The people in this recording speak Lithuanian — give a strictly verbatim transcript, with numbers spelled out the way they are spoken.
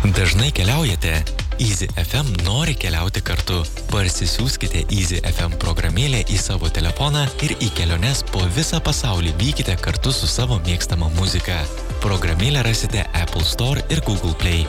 Dažnai keliaujate? Easy F M nori keliauti kartu. Parsisiųskite Easy F M programėlę į savo telefoną ir į keliones po visą pasaulį vykite kartu su savo mėgstama muzika. Programėlę rasite Apple Store ir Google Play.